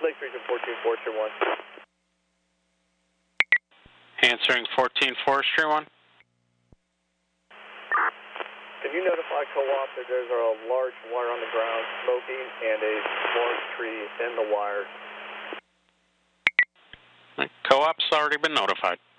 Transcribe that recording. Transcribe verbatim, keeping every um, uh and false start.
Lake Region fourteen Forestry one. Answering fourteen Forestry one. Can you notify co-op that there's a large wire on the ground smoking and a large tree in the wire? Co-op's already been notified.